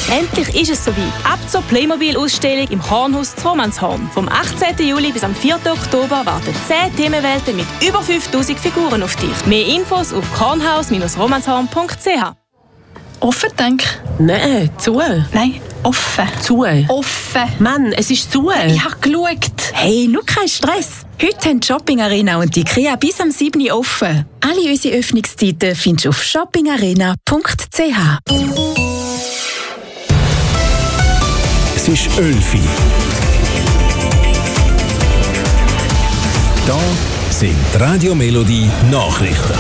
Endlich ist es soweit. Ab zur Playmobil-Ausstellung im Kornhaus zu Romanshorn. Vom 18. Juli bis am 4. Oktober warten 10 Themenwelten mit über 5000 Figuren auf dich. Mehr Infos auf kornhaus-romanshorn.ch. Offen, denke ich. Nein, zu. Nein, offen. Zu. Offen. Mann, es ist zu. Ich habe geschaut. Hey, nur kein Stress. Heute haben die Shopping-Arena und die IKEA bis am 7. Uhr offen. Alle unsere Öffnungszeiten findest du auf shoppingarena.ch. Es ist 11 Uhr. Da sind Radio Melodie Nachrichten.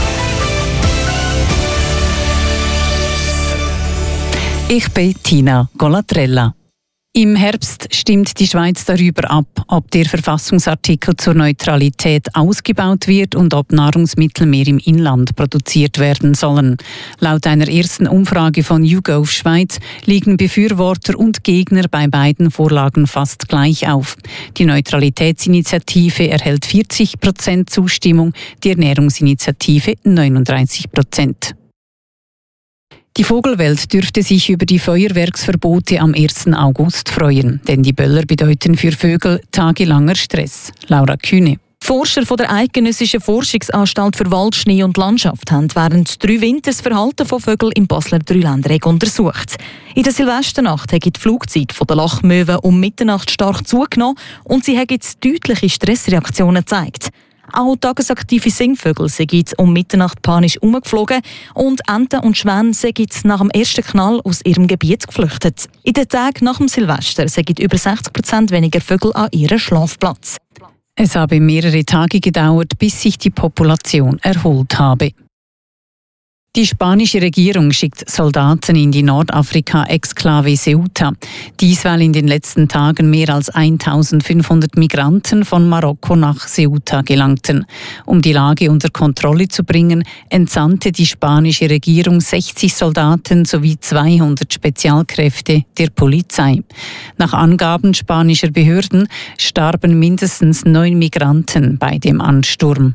Ich bin Tina Golatrella. Im Herbst stimmt die Schweiz darüber ab, ob der Verfassungsartikel zur Neutralität ausgebaut wird und ob Nahrungsmittel mehr im Inland produziert werden sollen. Laut einer ersten Umfrage von YouGov Schweiz liegen Befürworter und Gegner bei beiden Vorlagen fast gleich auf. Die Neutralitätsinitiative erhält 40% Zustimmung, die Ernährungsinitiative 39%. Die Vogelwelt dürfte sich über die Feuerwerksverbote am 1. August freuen, denn die Böller bedeuten für Vögel tagelanger Stress. Laura Kühne. Forscher von der Eidgenössischen Forschungsanstalt für Wald, Schnee und Landschaft haben während 3 Winters das Verhalten von Vögeln im Basler Dreiländereck untersucht. In der Silvesternacht hat die Flugzeit der Lachmöwen um Mitternacht stark zugenommen und sie haben deutliche Stressreaktionen gezeigt. Auch tagesaktive Singvögel sind um Mitternacht panisch umgeflogen und Enten und Schwäne sind nach dem ersten Knall aus ihrem Gebiet geflüchtet. In den Tagen nach dem Silvester sind über 60% weniger Vögel an ihrem Schlafplatz. Es habe mehrere Tage gedauert, bis sich die Population erholt habe. Die spanische Regierung schickt Soldaten in die Nordafrika-Exklave Ceuta. Dies, weil in den letzten Tagen mehr als 1500 Migranten von Marokko nach Ceuta gelangten. Um die Lage unter Kontrolle zu bringen, entsandte die spanische Regierung 60 Soldaten sowie 200 Spezialkräfte der Polizei. Nach Angaben spanischer Behörden starben mindestens 9 Migranten bei dem Ansturm.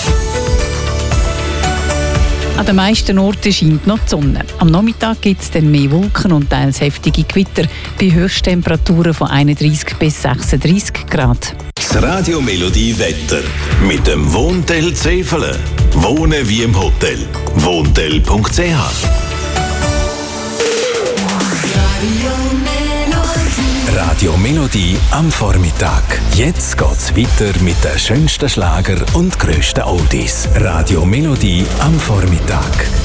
An den meisten Orten scheint noch die Sonne. Am Nachmittag gibt es dann mehr Wolken und teils heftige Gewitter bei Höchsttemperaturen von 31 bis 36 Grad. Das Radio Melodie Wetter mit dem Wohntel Zefele. Wohnen wie im Hotel. Wohntel.ch. Radio Melodie am Vormittag. Jetzt geht's weiter mit den schönsten Schlager und grössten Oldies. Radio Melodie am Vormittag.